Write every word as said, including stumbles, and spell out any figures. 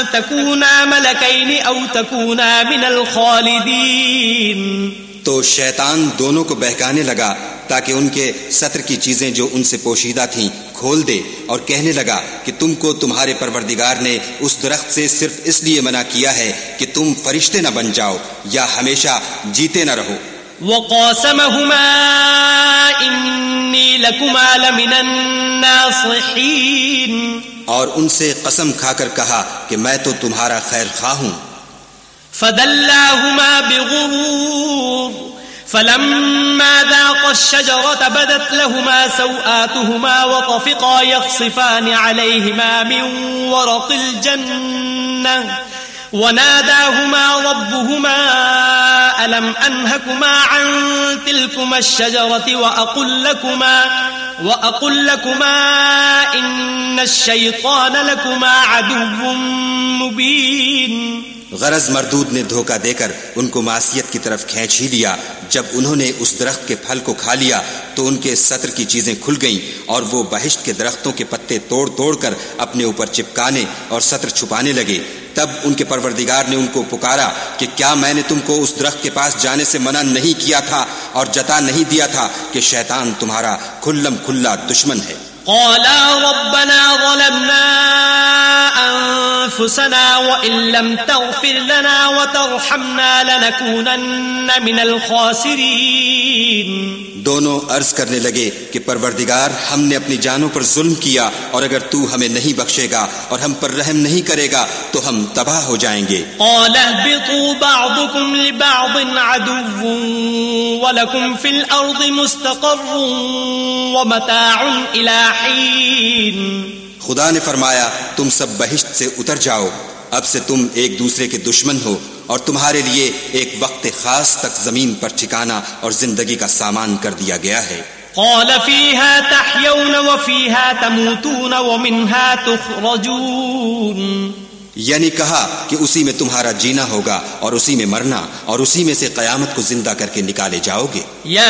تكونا ملكين أو تكونا من الخالدين. تو شیطان دونوں کو بہکانے لگا تاکہ ان کے ستر کی چیزیں جو ان سے پوشیدہ تھیں کھول دے، اور کہنے لگا کہ تم کو تمہارے پروردگار نے اس درخت سے صرف اس لیے منع کیا ہے کہ تم فرشتے نہ بن جاؤ یا ہمیشہ جیتے نہ رہو. وقاسمهما إني لكما لمن الناصحين. اور ان سے قسم کھا کر کہا کہ میں تو تمہارا خیر خواہ ہوں. فدلاهما بغرور فلما ذاقا الشجرة بدت لهما سوآتهما وطفقا يخصفان عليهما من ورق الجنة وناداهما ربهما ألم أنهكما عن تلكما الشجرة وأقل لكما وأقل لكما إن الشيطان لكما عدو مبين. غرض مردود نے دھوکہ دے کر ان کو معصیت کی طرف کھینچ ہی لیا. جب انہوں نے اس درخت کے پھل کو کھا لیا تو ان کے ستر کی چیزیں کھل گئیں اور وہ بہشت کے درختوں کے پتے توڑ توڑ کر اپنے اوپر چپکانے اور ستر چھپانے لگے. تب ان کے پروردگار نے ان کو پکارا کہ کیا میں نے تم کو اس درخت کے پاس جانے سے منع نہیں کیا تھا اور جتا نہیں دیا تھا کہ شیطان تمہارا کھلم کھلا دشمن ہے. قالا ربنا ظلمنا أنفسنا وإن لم تغفر لنا وترحمنا لنكونن من الخاسرين. دونوں عرض کرنے لگے کہ پروردگار ہم نے اپنی جانوں پر ظلم کیا اور اگر تو ہمیں نہیں بخشے گا اور ہم پر رحم نہیں کرے گا تو ہم تباہ ہو جائیں گے. قال اهبطوا بعضكم لبعض عدو ولكم في الأرض مستقر ومتاع إلى حين. خدا نے فرمایا تم سب بہشت سے اتر جاؤ، اب سے تم ایک دوسرے کے دشمن ہو اور تمہارے لیے ایک وقت خاص تک زمین پر ٹھکانا اور زندگی کا سامان کر دیا گیا ہے. قال فيها تحيون وفيها تموتون ومنها تخرجون. یعنی کہا کہ اسی میں تمہارا جینا ہوگا اور اسی میں مرنا اور اسی میں سے قیامت کو زندہ کر کے نکالے جاؤ گے. یا